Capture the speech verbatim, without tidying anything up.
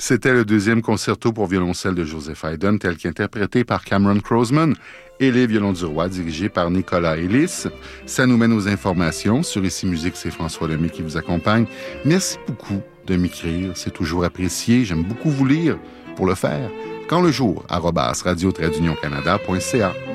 C'était le deuxième concerto pour violoncelle de Joseph Haydn, tel qu'interprété par Cameron Croasman, et les violons du roi, dirigés par Nicolas Ellis. Ça nous mène aux informations. Sur Ici Musique, c'est François Lemay qui vous accompagne. Merci beaucoup de m'écrire, c'est toujours apprécié. J'aime beaucoup vous lire. Pour le faire, quand le jour, arobase radio-canada point c a.